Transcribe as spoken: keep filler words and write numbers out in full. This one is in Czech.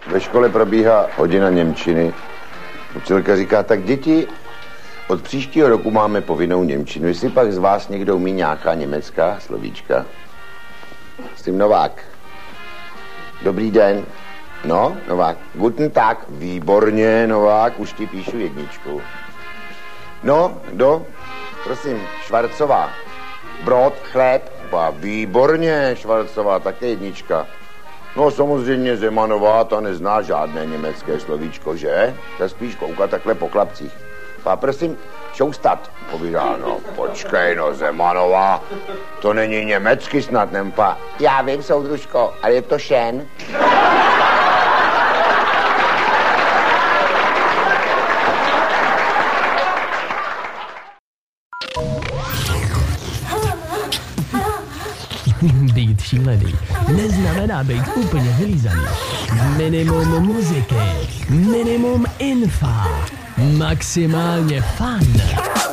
Ve škole probíhá hodina němčiny. Učitelka říká, tak děti, od příštího roku máme povinnou němčinu. Jestli pak z vás někdo umí nějaká německá slovíčka? S tím Novák. Dobrý den. No, Novák. Guten Tag. Výborně, Novák, už ti píšu jedničku. No, kdo? Prosím, Švarcová. Brod, chléb. Ba, výborně, Švarcová, také jednička. No samozřejmě Zemanová, ta nezná žádné německé slovíčko, že? Ta spíš kouká takhle po chlapcích. Pa, prosím, šoustat, povídá, no počkej, no Zemanová, to není německy snad, nempa. Já vím, soudružko, ale je to šen. Být šílený neznamená být úplně vylízaný. Minimum muziky, minimum infa, maximálně fun.